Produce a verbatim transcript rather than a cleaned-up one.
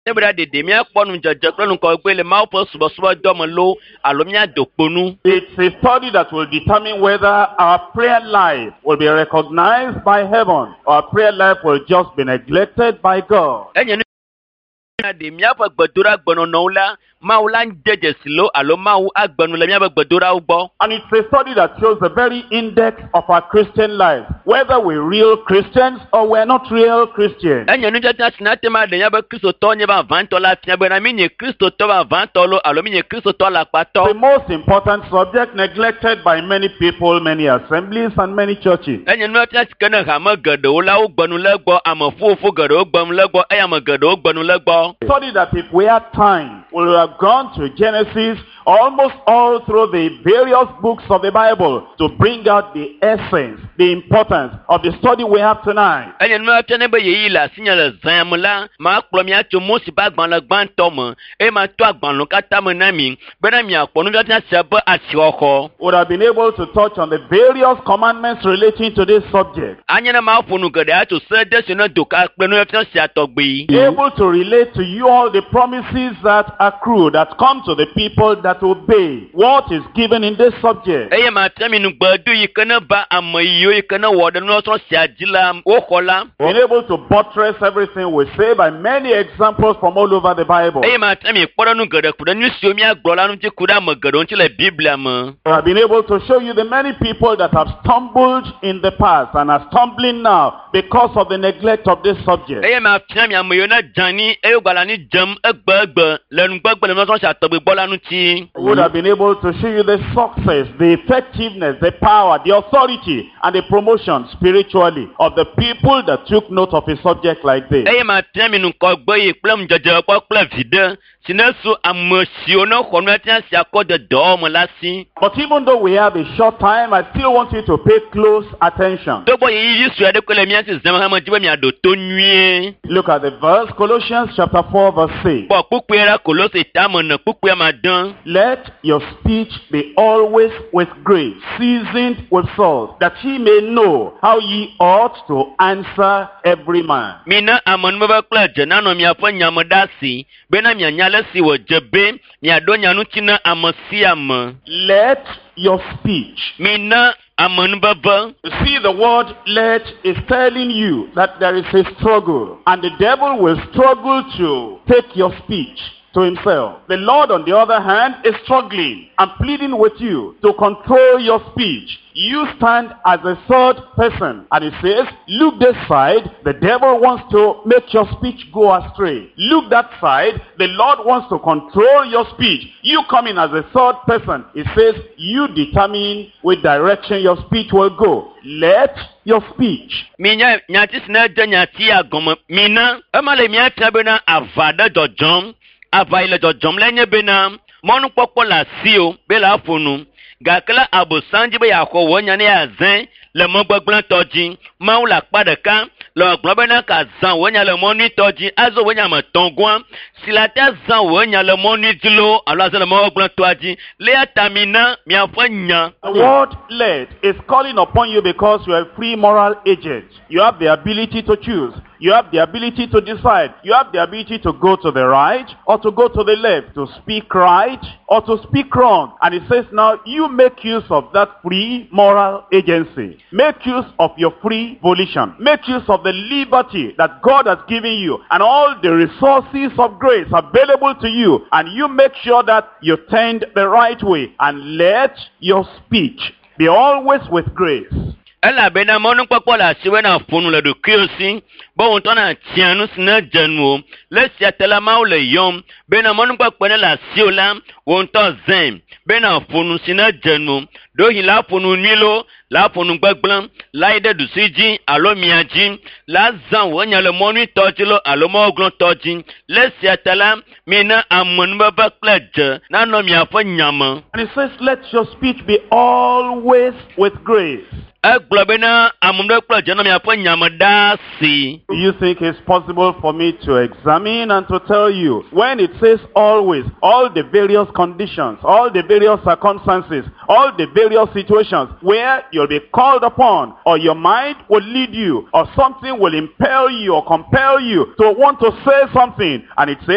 Nebra de demia ponu jajaklonu ko gbele ma po subo subo domo lo alomia dokponu. It's a study that will determine whether our prayer life will be recognized by heaven or our prayer life will just be neglected by God. Enye de mia pa gbadura gbono no la maula njeje silo alo mau agbonu le mia pa gbadura ugbo. And it's a study that shows the very index of our Christian life, whether we're real Christians or we're not real Christians. Enye nu jata sinate ma de nya ba Kristo to nya ba vanto la tia be na mi nye Kristo to ba vanto lo alo mi nye Kristo to la pato. The most important subject neglected by many people, many assemblies and many churches. Enye nu jata sikana ha ma gado la ugbonu le gbo amafu fu gado ugbonu le gbo eya ma gado ugbonu le gbo. Study that if we had time, we would have gone to Genesis almost all through the various books of the Bible to bring out the essence, the importance of the study we have tonight. Enye nu atene be yi la signal zamla ma kplo mi atu musi ba gban la gban tomo e ma to agban lo kata mo na mi be na mi akponu jata sebe asioko. Would have been able to touch on the various commandments relating to this subject. Anya na ma funu gade atu se de se no doka kpenu efian si atogbe. Able to relate to you all the promises that accrue, that come to the people that obey what is given in this subject. Eye ma temi nu gbadu yikana ba amayo yikana wode no so si ajila o khola. Being able to buttress everything we say by many examples from all over the Bible. Eye ma temi kpodo nu gade kuda nu si omi agbola nu ti kuda mo gade onti le Biblia mo. I've been able to show you the many people that have stumbled in the past and are stumbling now because of the neglect of this subject. Eye ma temi amayo na jani e gbala ni jam egbegbe lenu gbegbe le no so si atogbe gbola nu ti. Would have been able to show you the success, the effectiveness, the power, the authority, and the promotion spiritually of the people that took note of a subject like this. Eye ma temi nu ko gbe yi plem jeje ko ple vide sinesu amosio no khonu atia si akode do mo lasi. But even though we have a short time, I still want you to pay close attention. Dogbo yi yi su ade ko le mi ati zema ha mo jibe mi ado to nwie. Look at the verse, Colossians chapter four verse six. Po pupera Kolose tamo na pupera madan. Let your speech be always with grace, seasoned with salt, that ye may know how ye ought to answer every man. Mina amon ba kla jana no mi afa nyamodasi be na mi anyale si wo jebe mi adonya nu tina amasi am. Let your speech. Mina amon baba. See, the word let is telling you that there is a struggle, and the devil will struggle to take your speech to himself. The Lord, on the other hand, is struggling and pleading with you to control your speech. You stand as a third person, and he says, look this side, the devil wants to make your speech go astray. Look that side, the Lord wants to control your speech. You come in as a third person. He says, you determine which direction your speech will go. Let your speech. Minya nyati sina de nyati agom mina amale mi bena avada dojom availe dojom lenye bena monu popola sio bela fonu gakla abosanji be yakọ wonya ne azen le mo gbegblon toji maula padeka lo gbobena ka zan wonya le mo ni toji azo wonya ma tongwan silata zan wonya le mo ni dilo alo azo le mo gbegblon toji le atamina mi afanya. The word let is calling upon you because you are a free moral agent. You have the ability to choose. You have the ability to decide. You have the ability to go to the right or to go to the left, to speak right or to speak wrong. And it says now, you make use of that free moral agency. Make use of your free volition. Make use of the liberty that God has given you and all the resources of grace available to you. And you make sure that you tend the right way. And let your speech be always with grace. Ela bena monu popo la siwe na funu le do kiosi bo won to na tianu sina janu le sia tela ma o le yom bena monu popo la siola won to zen bena funu sina janu do hi la funu nilo la funu gbegblan la ide du siji alo miaji la zan wonya le monu tojilo alo mo oglon toji le sia tela mina amon baba kleje na no mi afo nyama. And it says, let your speech be always with grace. Do you think it's possible for me to examine and to tell you when it says always, all the various conditions, all the various circumstances, all the various situations where you'll be called upon or your mind will lead you or something will impel you or compel you to want to say something, and it says